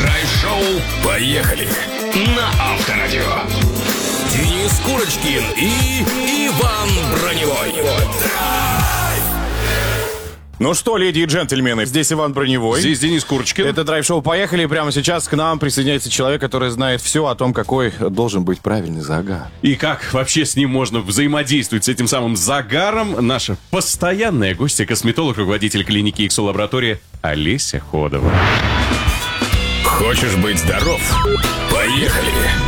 Драйв-шоу «Поехали» на Авторадио. Денис Курочкин и Иван Броневой. Ну что, леди и джентльмены, здесь Иван Броневой. Здесь Денис Курочкин. Это драйв-шоу «Поехали». Прямо сейчас к нам присоединяется человек, который знает все о том, какой должен быть правильный загар. И как вообще с ним можно взаимодействовать, с этим самым загаром, наша постоянная гостья, косметолог, руководитель клиники «Иксо-лаборатория» Олеся Ходова. Хочешь быть здоров? Поехали!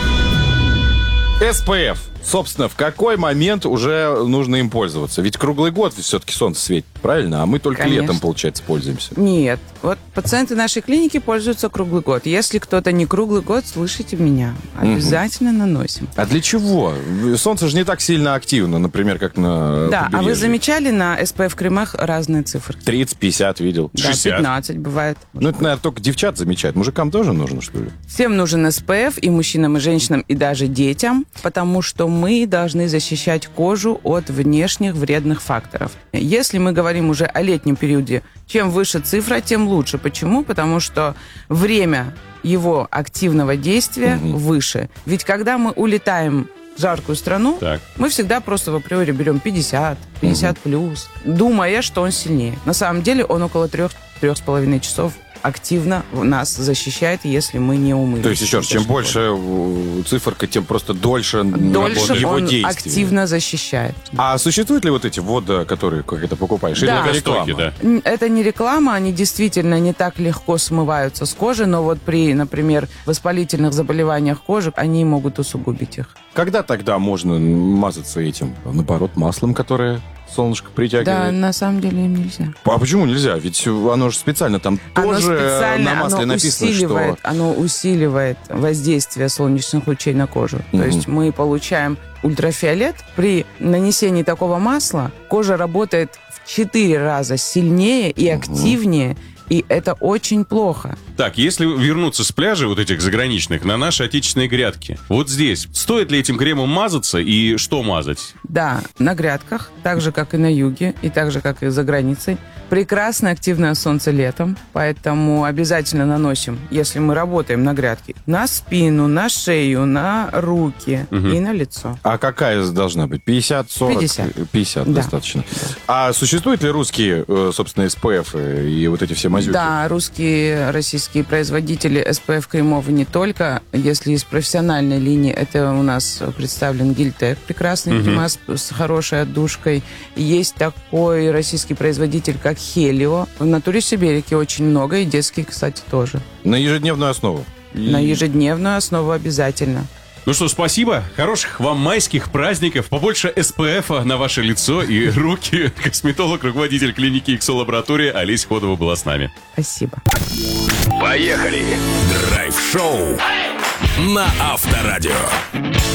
СПФ. Собственно, в какой момент уже нужно им пользоваться? Ведь круглый год все-таки солнце светит, правильно? А мы только Конечно. летом, получается, пользуемся. Нет. Вот пациенты нашей клиники пользуются круглый год. Если кто-то не круглый год, слышите меня. Обязательно наносим. А для чего? Солнце же не так сильно активно, например, как на Да, а вы побережье. замечали на SPF-кремах разные цифры? 30, 50 видел. Да, 60. 15 бывает. Ну, это, наверное, только девчат замечают. Мужикам тоже нужно, что ли? Всем нужен SPF, и мужчинам, и женщинам, и даже детям, потому что мы должны защищать кожу от внешних вредных факторов. Если мы говорим уже о летнем периоде, чем выше цифра, тем лучше. Почему? Потому что время его активного действия выше. Ведь когда мы улетаем в жаркую страну, Так. мы всегда просто в априори берем 50, 50 плюс, думая, что он сильнее. На самом деле он около 3-3,5 часов активно нас защищает, если мы не умылись. То есть, еще раз, чем больше циферка, тем просто дольше дольше его он действие. активно защищает. А существуют ли вот эти воды, которые как это покупаешь? Или Да. это реклама? Стойки, да. Это не реклама, они действительно не так легко смываются с кожи, но вот при, например, воспалительных заболеваниях кожи они могут усугубить их. Когда тогда можно мазаться этим? Наоборот, маслом, которое солнышко Да, притягивает? на самом деле им нельзя. А почему нельзя? Ведь оно же специально там Оно тоже специально, на масле написано, оно усиливает воздействие солнечных лучей на кожу. То есть мы получаем ультрафиолет. При нанесении такого масла кожа работает в 4 раза сильнее и активнее, и это очень плохо. Так, если вернуться с пляжей вот этих заграничных на наши отечественные грядки, вот здесь, стоит ли этим кремом мазаться и что мазать? Да, на грядках, так же, как и на юге, и так же, как и за границей. Прекрасное активное солнце летом, поэтому обязательно наносим, если мы работаем на грядке, на спину, на шею, на руки и на лицо. А какая должна быть? 50, 40? 50. 50 Да. достаточно. А существуют ли русские, собственно, СПФ и вот эти все мазюки? Да, русские, российские производители SPF-кремов не только. Если из профессиональной линии, это у нас представлен Гильтек, прекрасный крема с хорошей отдушкой. Есть такой российский производитель, как Хелио. В Натуре Сибирики очень много, и детские, кстати, тоже. На ежедневную основу? На ежедневную основу обязательно. Ну что, спасибо. Хороших вам майских праздников. Побольше СПФа на ваше лицо и руки. Косметолог, руководитель клиники «Иксо-лаборатория» Олеся Ходова была с нами. Спасибо. Поехали! Драйв-шоу на Авторадио.